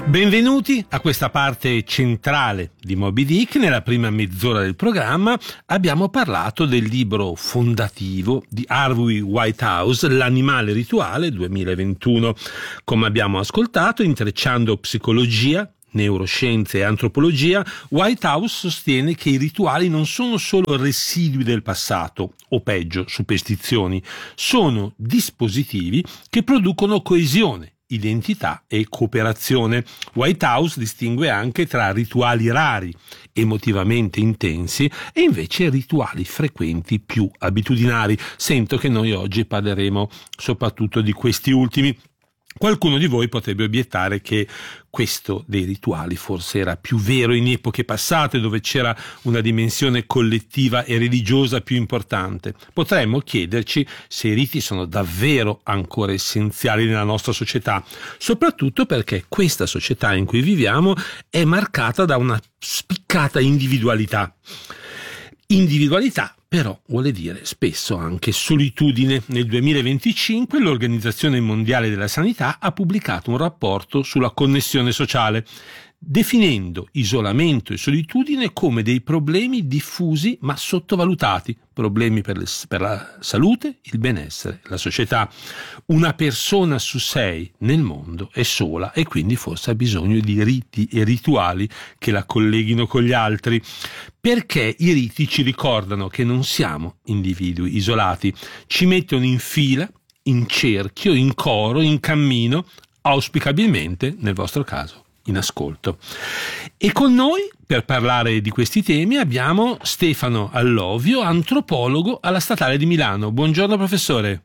Benvenuti a questa parte centrale di Moby Dick. Nella prima mezz'ora del programma abbiamo parlato del libro fondativo di Harvey Whitehouse, L'animale rituale 2021. Come abbiamo ascoltato, intrecciando psicologia, neuroscienze e antropologia, Whitehouse sostiene che i rituali non sono solo residui del passato, o peggio, superstizioni, sono dispositivi che producono coesione, identità e cooperazione. Whitehouse distingue anche tra rituali rari, emotivamente intensi, e invece rituali frequenti più abitudinari. Sento che noi oggi parleremo soprattutto di questi ultimi. Qualcuno di voi potrebbe obiettare che questo dei rituali forse era più vero in epoche passate, dove c'era una dimensione collettiva e religiosa più importante. Potremmo chiederci se i riti sono davvero ancora essenziali nella nostra società, soprattutto perché questa società in cui viviamo è marcata da una spiccata individualità. Individualità però vuole dire spesso anche solitudine. Nel 2025 l'Organizzazione Mondiale della Sanità ha pubblicato un rapporto sulla connessione sociale, definendo isolamento e solitudine come dei problemi diffusi ma sottovalutati, problemi per la salute, il benessere, la società. Una persona su 6 nel mondo è sola e quindi forse ha bisogno di riti e rituali che la colleghino con gli altri, perché i riti ci ricordano che non siamo individui isolati, ci mettono in fila, in cerchio, in coro, in cammino, auspicabilmente, nel vostro caso, in ascolto. E con noi, per parlare di questi temi, abbiamo Stefano Allovio, antropologo alla Statale di Milano. Buongiorno professore.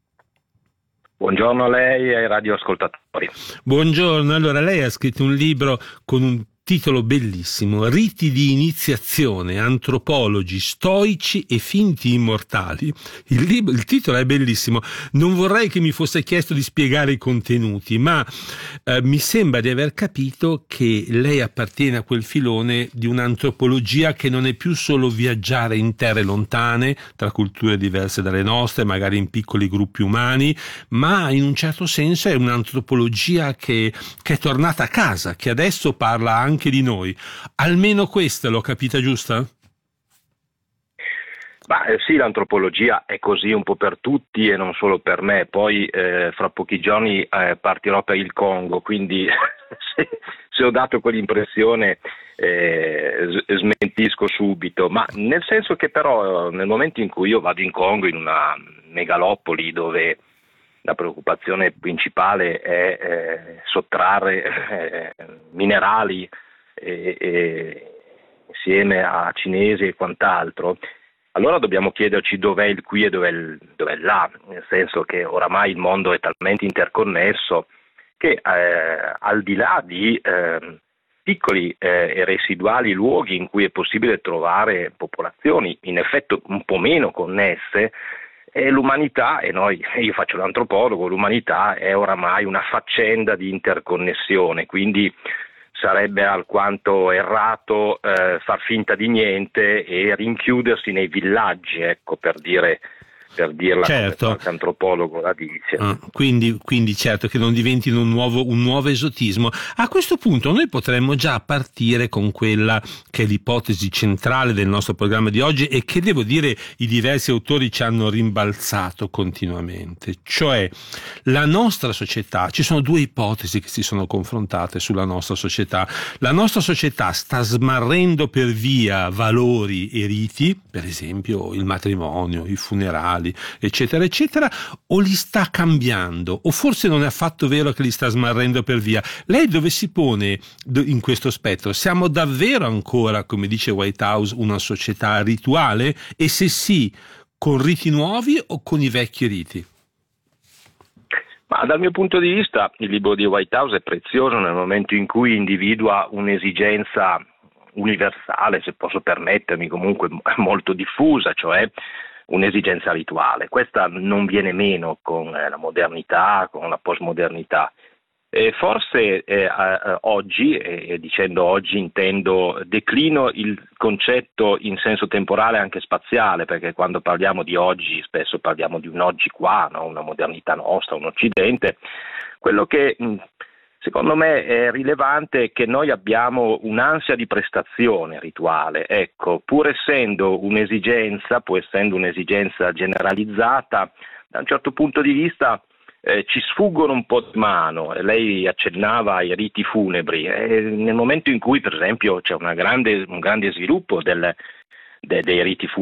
Buongiorno a lei e ai radioascoltatori. Buongiorno. Allora, lei ha scritto un libro con un titolo bellissimo: Riti di iniziazione, antropologi, stoici e finti immortali. Il titolo è bellissimo. Non vorrei che mi fosse chiesto di spiegare i contenuti, ma mi sembra di aver capito che lei appartiene a quel filone di un'antropologia che non è più solo viaggiare in terre lontane, tra culture diverse dalle nostre, magari in piccoli gruppi umani, ma in un certo senso è un'antropologia che è tornata a casa, che adesso parla anche di noi. Almeno questa l'ho capita giusta? Sì, l'antropologia è così un po' per tutti e non solo per me. Poi fra pochi giorni partirò per il Congo, quindi se ho dato quell'impressione smentisco subito, ma nel senso che però nel momento in cui io vado in Congo, in una megalopoli dove la preoccupazione principale è sottrarre minerali insieme a cinesi e quant'altro, allora dobbiamo chiederci dov'è il qui e dov'è il là, nel senso che oramai il mondo è talmente interconnesso che al di là di piccoli e residuali luoghi in cui è possibile trovare popolazioni in effetti un po' meno connesse, l'umanità, io faccio l'antropologo, l'umanità è oramai una faccenda di interconnessione, quindi sarebbe alquanto errato far finta di niente e rinchiudersi nei villaggi, ecco, per dirla certo, come qualche antropologo la dice. Quindi certo che non diventino un nuovo esotismo. A questo punto noi potremmo già partire con quella che è l'ipotesi centrale del nostro programma di oggi e che, devo dire, i diversi autori ci hanno rimbalzato continuamente, cioè la nostra società. Ci sono due ipotesi che si sono confrontate sulla nostra società. La nostra società sta smarrendo per via valori e riti, per esempio il matrimonio, i funerali, eccetera eccetera, o li sta cambiando, o forse non è affatto vero che li sta smarrendo per via. Lei dove si pone in questo spettro? Siamo davvero ancora, come dice Whitehouse, una società rituale? E se sì, con riti nuovi o con i vecchi riti? Ma dal mio punto di vista il libro di Whitehouse è prezioso nel momento in cui individua un'esigenza universale, se posso permettermi, comunque molto diffusa, cioè un'esigenza rituale. Questa non viene meno con la modernità, con la postmodernità. Forse oggi, e dicendo oggi intendo declino il concetto in senso temporale anche spaziale, perché quando parliamo di oggi spesso parliamo di un oggi qua, no? Una modernità nostra, un occidente. Quello che Secondo me è rilevante che noi abbiamo un'ansia di prestazione rituale, ecco, pur essendo un'esigenza, generalizzata, da un certo punto di vista ci sfuggono un po' di mano. Lei accennava ai riti funebri, nel momento in cui per esempio c'è un grande sviluppo dei riti